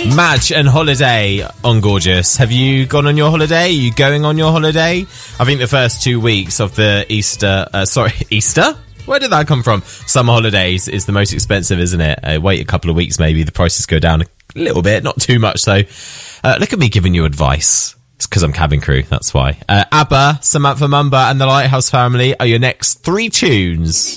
Madge and Holiday on Gorgeous. Have you gone on your holiday? Are you going on your holiday? I think the first 2 weeks of the Easter... Easter? Where did that come from? Summer holidays is the most expensive, isn't it? Wait a couple of weeks, maybe the prices go down a little bit, not too much though. Look at me giving you advice. It's because I'm cabin crew, that's why. ABBA, Samantha Mumba and the Lighthouse Family are your next 3 tunes.